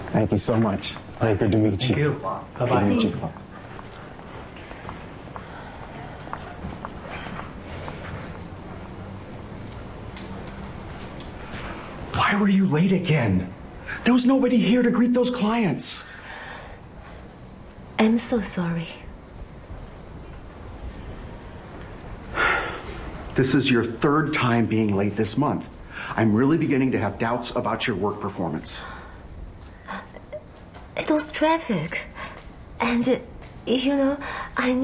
Thank you so much. Very good to meet you. Thank you. Bye Good to meet you. bye. Why were you late again? There was nobody here to greet those clients. I'm so sorry. This is your third time being late this month. I'm really beginning to have doubts about your work performance. It was traffic. And, I